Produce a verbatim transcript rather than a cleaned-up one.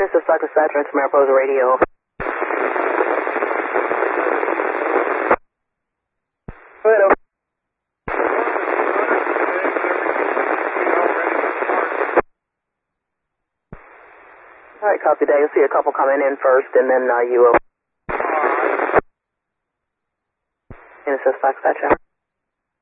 This is Doctor Satcher to Mariposa Radio. Hello. All right, copy that. You'll see a couple coming in first, and then uh, you will. And it says Doctor Satcher.